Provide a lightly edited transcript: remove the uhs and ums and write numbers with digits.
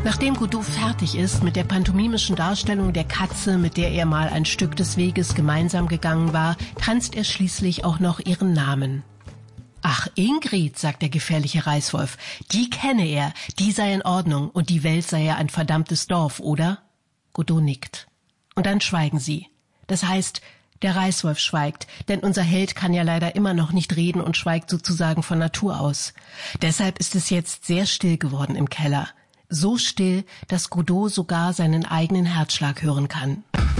Nachdem Godot fertig ist mit der pantomimischen Darstellung der Katze, mit der er mal ein Stück des Weges gemeinsam gegangen war, tanzt er schließlich auch noch ihren Namen. »Ach, Ingrid«, sagt der gefährliche Reißwolf, »die kenne er, die sei in Ordnung und die Welt sei ja ein verdammtes Dorf, oder?« Godot nickt. Und dann schweigen sie. Das heißt, der Reißwolf schweigt, denn unser Held kann ja leider immer noch nicht reden und schweigt sozusagen von Natur aus. Deshalb ist es jetzt sehr still geworden im Keller. So still, dass Godot sogar seinen eigenen Herzschlag hören kann.